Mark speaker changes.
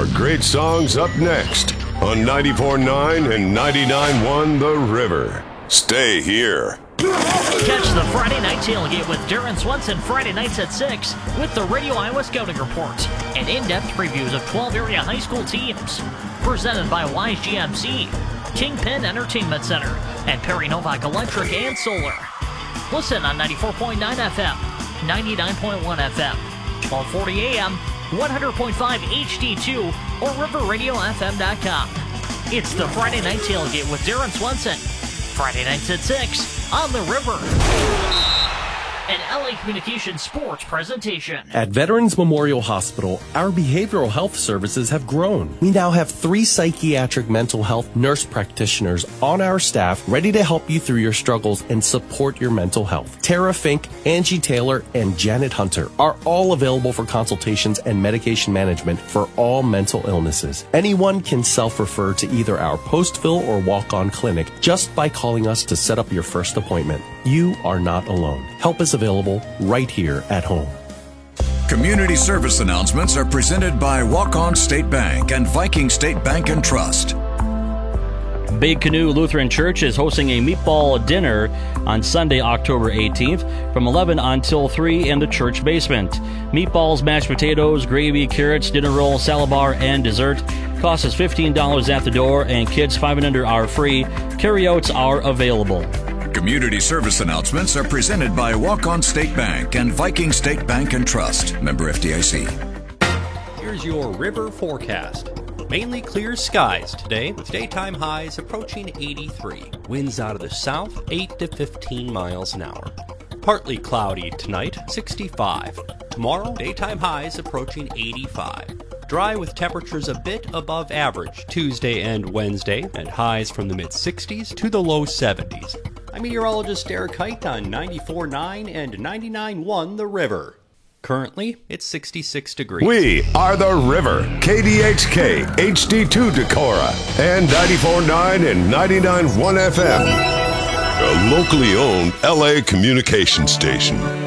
Speaker 1: great songs up next on 94.9 and 99.1 The River. Stay here.
Speaker 2: Catch the Friday Night Tailgate with Darren Swenson Friday nights at 6 with the Radio Iowa Scouting Report and in-depth previews of 12 area high school teams. Presented by Wise GMC, Kingpin Entertainment Center, and Perry Novak Electric and Solar. Listen on 94.9 FM, 99.1 FM, 1240 AM, 100.5 HD2, or riverradiofm.com. It's the Friday Night Tailgate with Darren Swenson. Friday nights at 6 on the River. An LA Communications sports presentation.
Speaker 3: At Veterans Memorial Hospital, our behavioral health services have grown. We now have 3 psychiatric mental health nurse practitioners on our staff ready to help you through your struggles and support your mental health. Tara Fink, Angie Taylor, and Janet Hunter are all available for consultations and medication management for all mental illnesses. Anyone can self-refer to either our post-fill or walk-on clinic just by calling us to set up your first appointment. You are not alone. Help is available right here at home.
Speaker 4: Community service announcements are presented by Walk-On State Bank and Viking State Bank and Trust.
Speaker 5: Big Canoe Lutheran Church is hosting a meatball dinner on Sunday, October 18th from 11 until 3 in the church basement. Meatballs, mashed potatoes, gravy, carrots, dinner roll, salad bar, and dessert. Cost is $15 at the door, and kids 5 and under are free. Carryouts are available.
Speaker 4: Community service announcements are presented by Walk-On State Bank and Viking State Bank and Trust. Member FDIC.
Speaker 6: Here's your river forecast. Mainly clear skies today with daytime highs approaching 83. Winds out of the south 8 to 15 miles an hour. Partly cloudy tonight, 65. Tomorrow, daytime highs approaching 85. Dry with temperatures a bit above average Tuesday and Wednesday, and highs from the mid-60s to the low 70s. I'm meteorologist Derek Height on 94.9 and 99.1 The River. Currently, it's 66 degrees.
Speaker 1: We are The River, KDHK, HD2 Decorah, and 94.9 and 99.1 FM. A locally owned LA communication station.